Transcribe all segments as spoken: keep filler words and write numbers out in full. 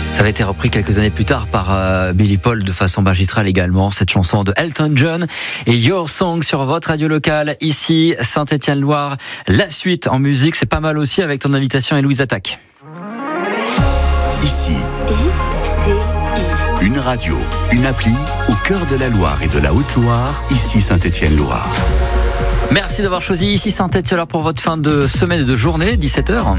Ça avait été repris quelques années plus tard par euh, Billy Paul de façon magistrale également. Cette chanson de Elton John et Your Song sur votre radio locale. Ici, Saint-Étienne-Loire. La suite en musique, c'est pas mal aussi avec ton invitation et Louise Attaque. Ici, I C I. Une radio, une appli au cœur de la Loire et de la Haute-Loire. Ici, Saint-Étienne-Loire. Merci d'avoir choisi ici Saint-Étienne pour votre fin de semaine et de journée, dix-sept heures.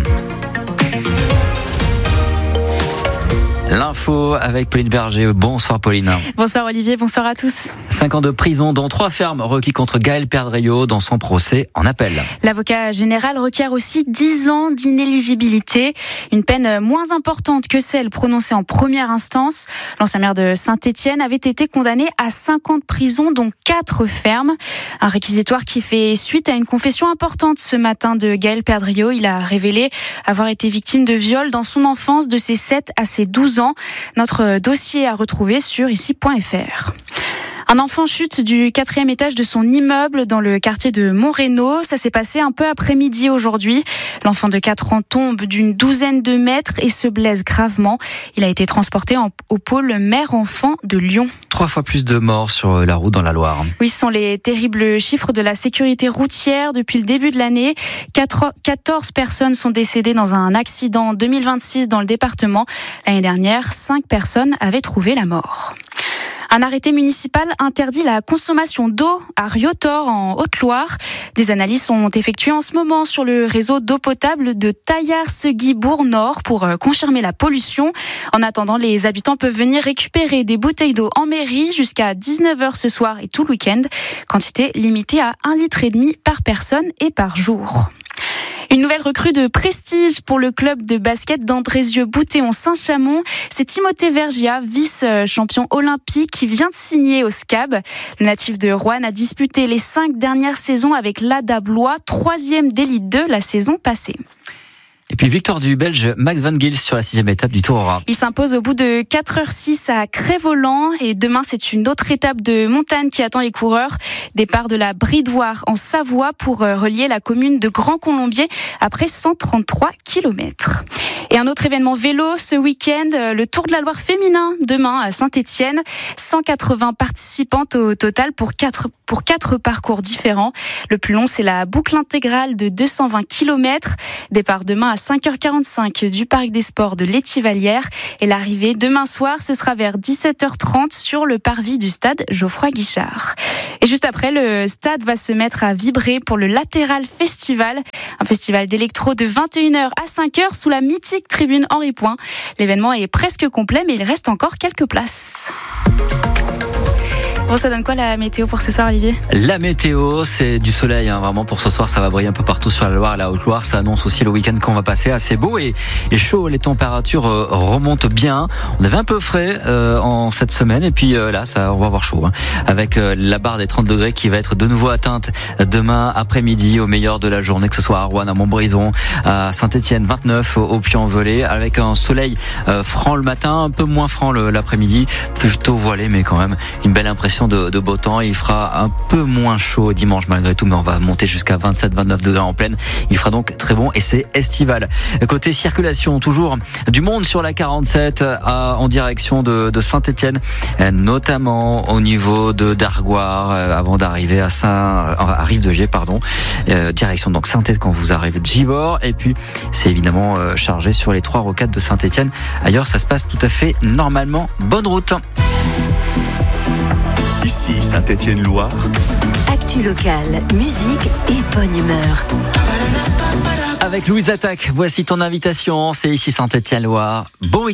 L'info avec Pauline Berger. Bonsoir Pauline. Bonsoir Olivier, bonsoir à tous. Cinq ans de prison, dont trois fermes requis contre Gaël Perdriau dans son procès en appel. L'avocat général requiert aussi dix ans d'inéligibilité, une peine moins importante que celle prononcée en première instance. L'ancien maire de Saint-Étienne avait été condamné à cinq ans de prison, dont quatre fermes. Un réquisitoire qui fait suite à une confession importante ce matin de Gaël Perdriau. Il a révélé avoir été victime de viol dans son enfance de ses sept à ses douze ans. Notre dossier à retrouver sur ici point f r. Un enfant chute du quatrième étage de son immeuble dans le quartier de Montreno. Ça s'est passé un peu après-midi aujourd'hui. L'enfant de quatre ans tombe d'une douzaine de mètres et se blesse gravement. Il a été transporté en, au pôle mère-enfant de Lyon. Trois fois plus de morts sur la route dans la Loire. Oui, ce sont les terribles chiffres de la sécurité routière depuis le début de l'année. quatorze personnes sont décédées dans un accident en deux mille vingt-six dans le département. L'année dernière, cinq personnes avaient trouvé la mort. Un arrêté municipal interdit la consommation d'eau à Riotor en Haute-Loire. Des analyses sont effectuées en ce moment sur le réseau d'eau potable de Taillard-Seguibourg-Nord pour confirmer la pollution. En attendant, les habitants peuvent venir récupérer des bouteilles d'eau en mairie jusqu'à dix-neuf heures ce soir et tout le week-end. Quantité limitée à un litre et demi par personne et par jour. Une nouvelle recrue de prestige pour le club de basket d'Andrézieux-Boutéon-Saint-Chamond. C'est Timothée Vergia, vice-champion olympique, qui vient de signer au S C A B. Le natif de Roanne a disputé les cinq dernières saisons avec l'A D A Blois, troisième d'élite deux la saison passée. Et puis victoire du Belge Max Van Gils sur la sixième étape du Tour Aura. Il s'impose au bout de quatre heures six à Crest-Voland et demain c'est une autre étape de montagne qui attend les coureurs. Départ de la Bridoire en Savoie pour relier la commune de Grand Colombier après cent trente-trois kilomètres. Et un autre événement vélo ce week-end, le Tour de la Loire féminin demain à Saint-Étienne. cent quatre-vingts participantes au total pour quatre, pour quatre parcours différents. Le plus long c'est la boucle intégrale de deux cent vingt kilomètres. Départ demain à cinq heures quarante-cinq du Parc des Sports de l'Étivalière. Et l'arrivée demain soir, ce sera vers dix-sept heures trente sur le parvis du stade Geoffroy-Guichard. Et juste après, le stade va se mettre à vibrer pour le Latéral Festival, un festival d'électro de vingt et une heures à cinq heures sous la mythique tribune Henri Point. L'événement est presque complet, mais il reste encore quelques places. Bon, ça donne quoi la météo pour ce soir, Olivier ? La météo, c'est du soleil, hein, vraiment pour ce soir, ça va briller un peu partout sur la Loire, la Haute-Loire. Ça annonce aussi le week-end qu'on va passer assez beau et, et chaud. Les températures euh, remontent bien. On avait un peu frais euh, en cette semaine et puis euh, là, ça, on va avoir chaud, hein, avec euh, la barre des trente degrés qui va être de nouveau atteinte demain après-midi au meilleur de la journée, que ce soit à Roanne, à Montbrison, à Saint-Étienne, vingt-neuf au, au Puy-en-Velay, avec un soleil euh, franc le matin, un peu moins franc le, l'après-midi, plutôt voilé, mais quand même une belle impression de, de beau temps. Il fera un peu moins chaud dimanche malgré tout, mais on va monter jusqu'à vingt-sept vingt-neuf degrés en pleine. Il fera donc très bon et c'est estival. Côté circulation, toujours du monde sur la quarante-sept à, en direction de, de Saint-Étienne, notamment au niveau de d'Argoire avant d'arriver à Saint à Rive-de-Gier, pardon. Euh, direction donc Saint-Étienne quand vous arrivez de Givors, et puis c'est évidemment euh, chargé sur les trois rocades de Saint-Étienne. Ailleurs, ça se passe tout à fait normalement. Bonne route. Ici Saint-Étienne-Loire. Actu locale, musique et bonne humeur. Avec Louise Attaque, voici ton invitation. C'est ici Saint-Étienne-Loire. Bon week-end.